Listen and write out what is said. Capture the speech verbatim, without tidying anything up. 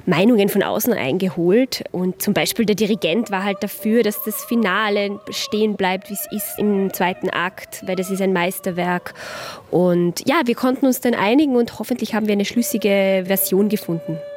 Meinungen von außen eingeholt. Und zum Beispiel der Dirigent war halt dafür, dass das Finale stehen bleibt, wie es ist im zweiten Akt, weil das ist ein Meisterwerk. Und ja, wir konnten uns dann einigen und hoffentlich haben wir eine schlüssige Version gefunden.